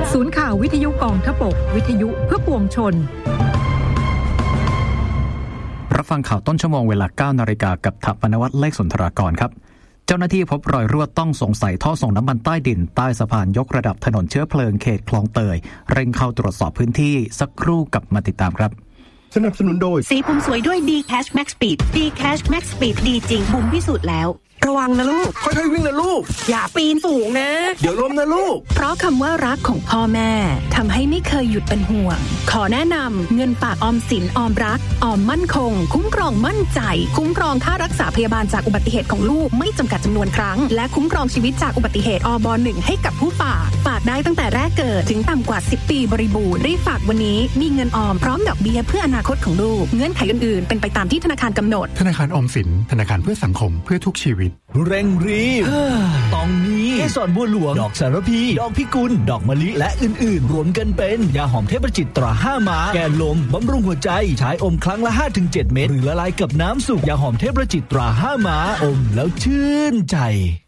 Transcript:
ศูนย์ข่าววิทยุกองทพบกวิทยุเพื่อปวงชนรับฟังข่าวต้นชั่วโมงเวลา 9 นาฬิกากับถปนวัฒน์เลขสุนทรากรครับเจ้าหน้าที่พบรอยรั่วต้องสงสัยท่อส่งน้ำมันใต้ดินใต้สะพานยกระดับถนนเชื้อเพลิงเขตคลองเตยเร่งเข้าตรวจสอบพื้นที่สักครู่กับมาติดตามครับสนับสนุนโดยสีผมสวยด้วย D-Cash Max Speed D-Cash Max Speed ดีจริงบุ๋มพิสูจน์แล้วระวังนะลูกค่อยๆวิ่งนะลูกอย่าปีนสูงนะเดี๋ยวล้มนะลูกเพราะคำว่ารักของพ่อแม่ทำให้ไม่เคยหยุดเป็นห่วงขอแนะนำเงินฝากออมสินออมรักออมมั่นคงคุ้มครองมั่นใจคุ้มครองค่ารักษาพยาบาลจากอุบัติเหตุของลูกไม่จำกัดจำนวนครั้งและคุ้มครองชีวิตจากอุบัติเหตุอบ.1 ให้กับผู้ฝากได้ตั้งแต่แรกเกิดถึงต่ำกว่า10 ปีบริบูรณ์รีบฝากวันนี้มีเงินออมพร้อมดอกเบี้ยเพื่ออนาคตของลูกเงื่อนไขอื่นๆเป็นไปตามที่ธนาคารกำหนดธนาคารออมสินธนาคารเพื่อสังคมเพื่อทุกชีวิตเร่งรีบตองนี้เกสรบัวหลวงดอกสารพีดอกพิกุลดอกมะลิและอื่นๆรวมกันเป็นยาหอมเทพจิตตรา5 ม้าแก้ลมบำรุงหัวใจใช้อมครั้งละ 5-7 เม็ดหรือละลายกับน้ำสุกยาหอมเทพจิตตรา5 ม้าอมแล้วชื่นใจ